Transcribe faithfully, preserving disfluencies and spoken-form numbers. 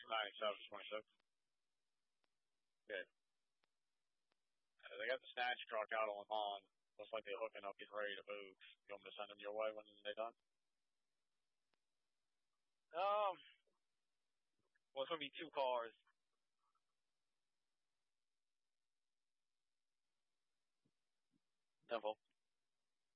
ninety-seven, twenty-six. Good. Uh, they got the snatch truck out on Lamont. Looks like they're hooking up, getting ready to move. You want me to send them your way when they're done? Um, well, it's going to be two cars. Temple.